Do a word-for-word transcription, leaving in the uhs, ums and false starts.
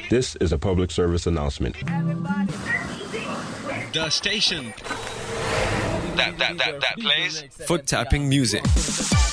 This is a public service announcement. The station that, that, that, that plays foot tapping music.